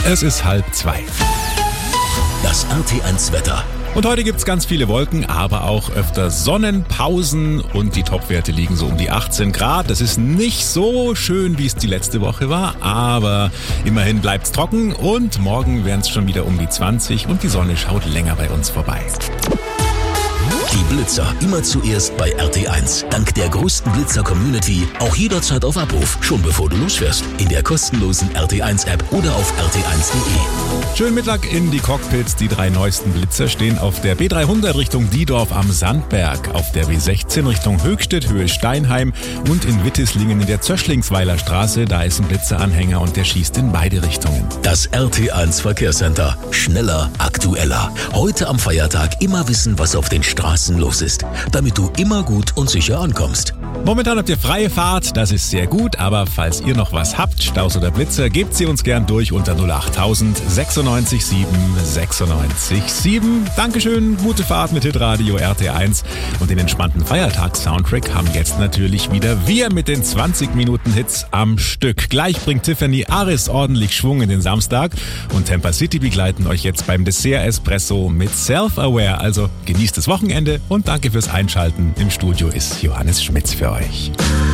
Es ist 1:30. Das RT1-Wetter. Und heute gibt's ganz viele Wolken, aber auch öfter Sonnenpausen und die Topwerte liegen so um die 18 Grad. Das ist nicht so schön, wie es die letzte Woche war, aber immerhin bleibt's trocken und morgen wären's schon wieder um die 20 und die Sonne schaut länger bei uns vorbei. Die Blitzer immer zuerst bei RT1. Dank der größten Blitzer-Community auch jederzeit auf Abruf, schon bevor du losfährst. In der kostenlosen RT1-App oder auf rt1.de. Schönen Mittag in die Cockpits. Die 3 neuesten Blitzer stehen auf der B300 Richtung Diedorf am Sandberg, auf der B16 Richtung Höchstädt, Höhe Steinheim und in Wittislingen in der Zöschlingsweiler Straße. Da ist ein Blitzeranhänger und der schießt in beide Richtungen. Das RT1 Verkehrscenter. Schneller, aktueller. Heute am Feiertag immer wissen, was auf den Straßen los ist, damit du immer gut und sicher ankommst. Momentan habt ihr freie Fahrt, das ist sehr gut, aber falls ihr noch was habt, Staus oder Blitzer, gebt sie uns gern durch unter 08000 96 7 96 7. Dankeschön, gute Fahrt mit Hitradio RT1 und den entspannten Feiertags-Soundtrack haben jetzt natürlich wieder wir mit den 20 Minuten Hits am Stück. Gleich bringt Tiffany Aris ordentlich Schwung in den Samstag und Tampa City begleiten euch jetzt beim Dessert-Espresso mit Self-Aware. Also genießt das Wochenende und danke fürs Einschalten. Im Studio ist Johannes Schmitz für euch.